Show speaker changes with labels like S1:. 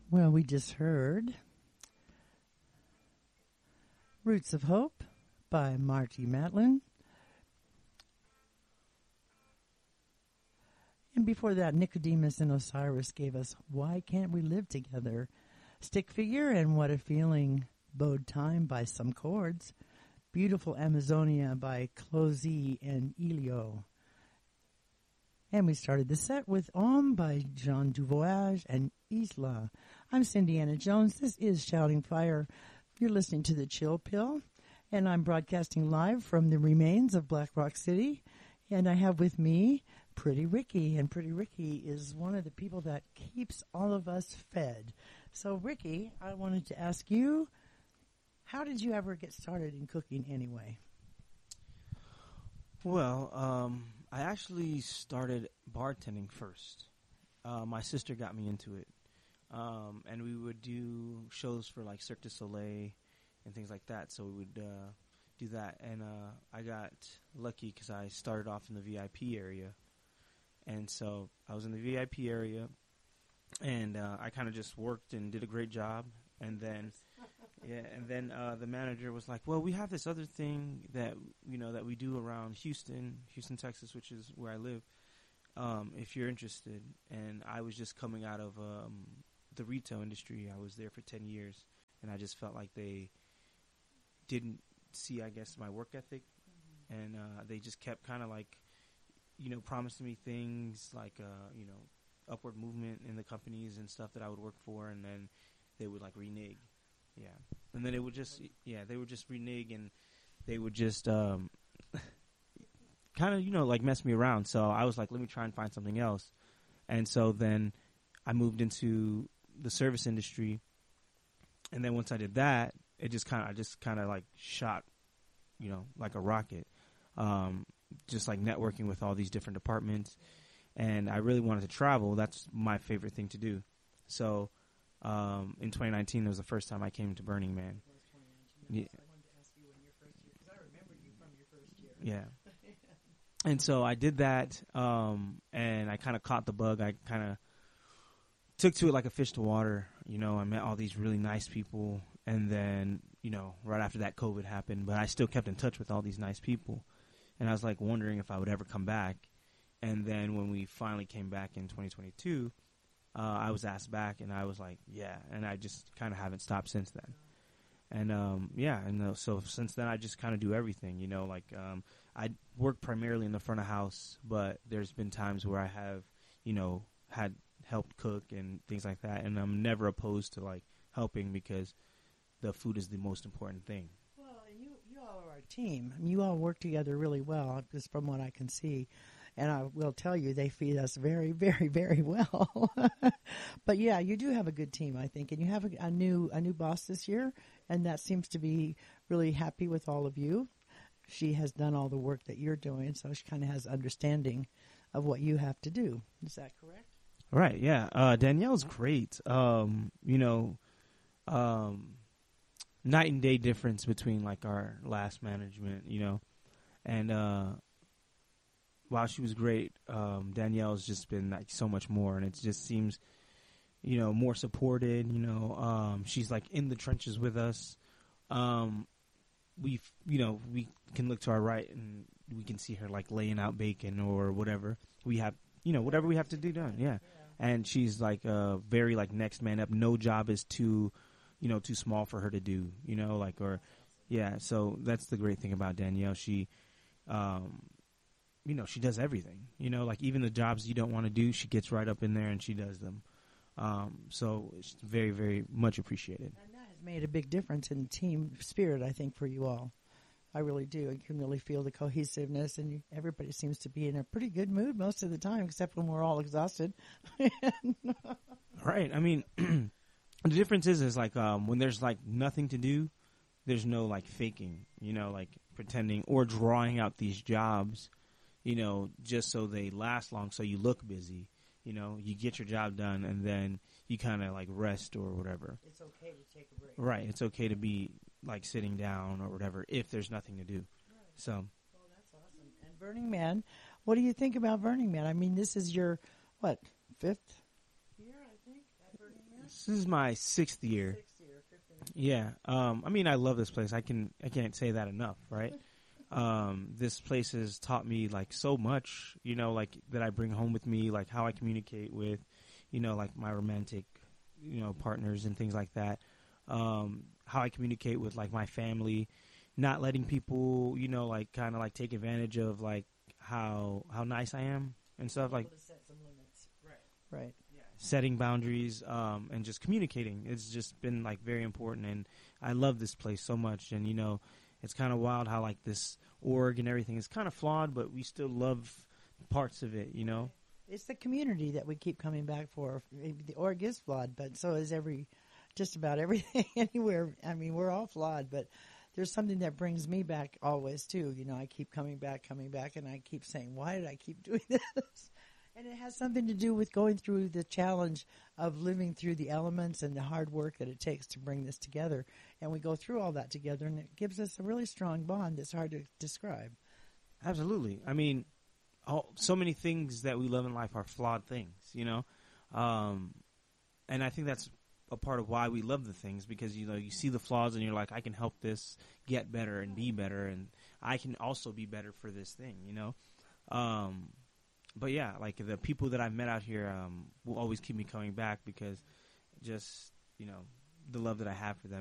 S1: Well, we just heard Roots of Hope by Marty Matlin. And before that, Nicodemus and Osiris gave us Why Can't We Live Together? Stick Figure and What a Feeling, Bowed Time by Some Chords. Beautiful Amazonia by Closey and Elio. And we started the set with Om by Jean Duvoyage and Isla. I'm Cindy Anna Jones. This is Shouting Fire. You're listening to The Chill Pill, and I'm broadcasting live from the remains of Black Rock City. And I have with me Pretty Ricky, and Pretty Ricky is one of the people that keeps all of us fed. So, Ricky, I wanted to ask you, how did you ever get started in cooking anyway?
S2: Well, I actually started bartending first. My sister got me into it. And we would do shows for like Cirque du Soleil and things like that. So we would do that. And I got lucky because I started off in the VIP area. And so I was in the VIP area. And I kind of just worked and did a great job. And then... Yeah, and then the manager was like, "Well, we have this other thing that that we do around Houston, Texas, which is where I live. If you're interested." And I was just coming out of the retail industry. I was there for 10 years, and I just felt like they didn't see, I guess, my work ethic, and they just kept kind of like, promising me things like upward movement in the companies and stuff that I would work for, and then they would like renege. Yeah, and then they would just renege, and they would just kind of like mess me around. So I was like, let me try and find something else. And so then I moved into the service industry, and then once I did that, I just kind of like shot, like a rocket, just like networking with all these different departments, and I really wanted to travel. That's my favorite thing to do. So. In 2019, it was the first time I came to Burning Man. Yeah.
S1: I wanted to ask you when your first year, because I remember you from your first year.
S2: Yeah. And so I did that, and I kind of caught the bug. I kind of took to it like a fish to water. I met all these really nice people, and then, right after that, COVID happened. But I still kept in touch with all these nice people, and I was like wondering if I would ever come back. And then when we finally came back in 2022. I was asked back, and I was like, yeah, and I just kind of haven't stopped since then. And, so since then, I just kind of do everything, I work primarily in the front of house, but there's been times where I have, had helped cook and things like that, and I'm never opposed to, like, helping because the food is the most important thing.
S1: Well, and you all are a team. You all work together really well, just from what I can see. And I will tell you, they feed us very, very, very well. But yeah, you do have a good team, I think, and you have a new boss this year, and that seems to be really happy with all of you. She has done all the work that you're doing, so she kind of has understanding of what you have to do. Is that correct?
S2: Right. Yeah. Danielle's great. Night and day difference between like our last management, and. While she was great, Danielle's just been like so much more, and it just seems, more supported. She's like in the trenches with us. We can look to our right and we can see her like laying out bacon or whatever we have, whatever we have to do done. Yeah, and she's like very like next man up. No job is too small for her to do. So that's the great thing about Danielle. She. She does everything, like even the jobs you don't want to do, she gets right up in there and she does them. So it's very, very much appreciated.
S1: And that has made a big difference in team spirit, I think, for you all. I really do. You can really feel the cohesiveness, and everybody seems to be in a pretty good mood most of the time, except when we're all exhausted.
S2: Right. I mean, the difference is like when there's like nothing to do, there's no like faking, like pretending or drawing out these jobs. Just so they last long, so you look busy. You get your job done, and then you kind of like rest or whatever.
S1: It's okay to take a break.
S2: Right. It's okay to be like sitting down or whatever if there's nothing to do.
S1: Right.
S2: So.
S1: Well, that's awesome. And Burning Man, what do you think about Burning Man? I mean, this is your, 5th year, I think, at Burning Man?
S2: This is my 6th year. Yeah. I mean, I love this place. I can't say that enough, right? This place has taught me like so much, you know, like that I bring home with me, like how I communicate with, you know, like my romantic, you know, partners and things like that. How I communicate with like my family, not letting people, you know, like kind of like take advantage of like how nice I am and stuff like.
S1: To set some limits. Right.
S2: Setting boundaries, and just communicating. It's just been like very important, and I love this place so much. And you know, it's kind of wild how like this org and everything is kind of flawed, but we still love parts of it. You know,
S1: It's the community that we keep coming back for. The org is flawed, but so is just about everything anywhere. I mean, we're all flawed, but there's something that brings me back always too. You know, I keep coming back, and I keep saying, why did I keep doing this? And it has something to do with going through the challenge of living through the elements and the hard work that it takes to bring this together. And we go through all that together, and it gives us a really strong bond that's hard to describe.
S2: absolutely. I mean, so many things that we love in life are flawed things, you know, and I think that's a part of why we love the things, because you know you see the flaws and you're like, I can help this get better and be better, and I can also be better for this thing, you know. But yeah, like the people that I've met out here will always keep me coming back, because just, you know, the love that I have for them